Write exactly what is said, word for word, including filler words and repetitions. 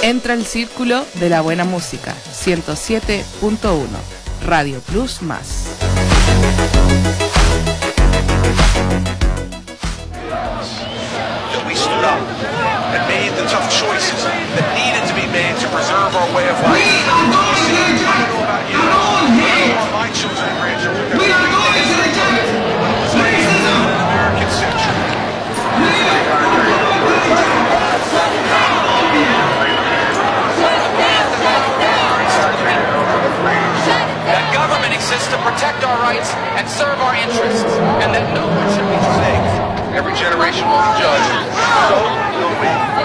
Entra al círculo de la buena música. ciento siete punto uno. Radio Plus Más. We stood up and made the tough choices that needed to be made to preserve our way of life. We are going here, Jack. You're going here. My children and grandchildren. We are going here, Jack. Racism. American century. That government exists to protect our rights and serve our interests, and that no one should be safe. Every generation will be judged. So will we.